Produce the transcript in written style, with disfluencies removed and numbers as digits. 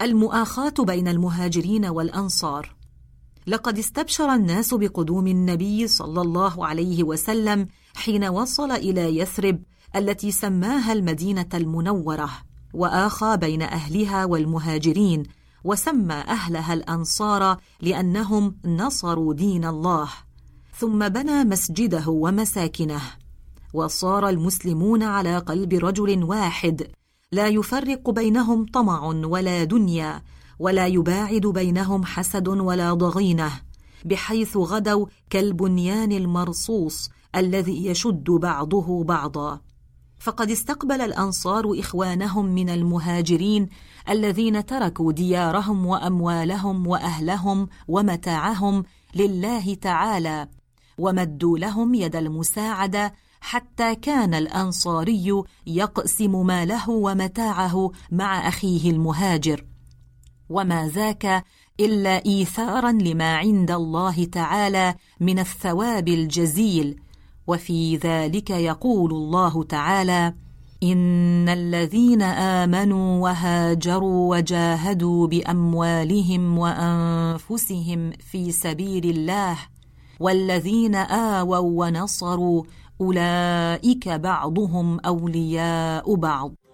المؤاخاة بين المهاجرين والأنصار. لقد استبشر الناس بقدوم النبي صلى الله عليه وسلم حين وصل إلى يثرب التي سماها المدينة المنورة، وآخى بين أهلها والمهاجرين، وسمى أهلها الأنصار لأنهم نصروا دين الله، ثم بنى مسجده ومساكنه، وصار المسلمون على قلب رجل واحد، لا يفرق بينهم طمع ولا دنيا، ولا يباعد بينهم حسد ولا ضغينة، بحيث غدوا كالبنيان المرصوص الذي يشد بعضه بعضا. فقد استقبل الأنصار إخوانهم من المهاجرين الذين تركوا ديارهم وأموالهم وأهلهم ومتاعهم لله تعالى، ومدوا لهم يد المساعدة، حتى كان الأنصاري يقسم ماله ومتاعه مع أخيه المهاجر، وما ذاك إلا إيثارا لما عند الله تعالى من الثواب الجزيل. وفي ذلك يقول الله تعالى: إن الذين آمنوا وهاجروا وجاهدوا بأموالهم وأنفسهم في سبيل الله والذين آووا ونصروا أولئك بعضهم أولياء بعض.